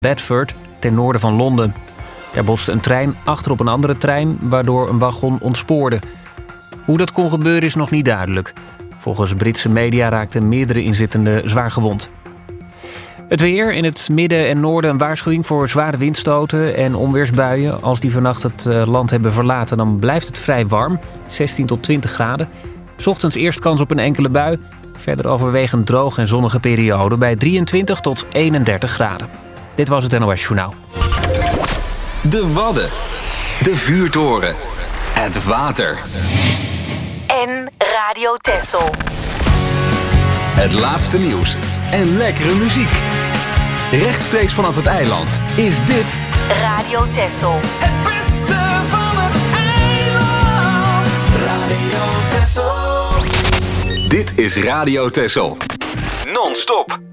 Bedford, ten noorden van Londen. Daar botste een trein achter op een andere trein, waardoor een wagon ontspoorde. Hoe dat kon gebeuren is nog niet duidelijk. Volgens Britse media raakten meerdere inzittenden zwaar gewond. Het weer, in het midden en noorden een waarschuwing voor zware windstoten en onweersbuien. Als die vannacht het land hebben verlaten, dan blijft het vrij warm, 16 tot 20 graden. 's Ochtends eerst kans op een enkele bui. Verder overwegend droog en zonnige periode bij 23 tot 31 graden. Dit was het NOS Journaal. De Wadden. De Vuurtoren. Het water. En Radio Texel. Het laatste nieuws en lekkere muziek. Rechtstreeks vanaf het eiland is dit Radio Texel. Het beste van het eiland. Radio Texel. Dit is Radio Texel. Non-stop.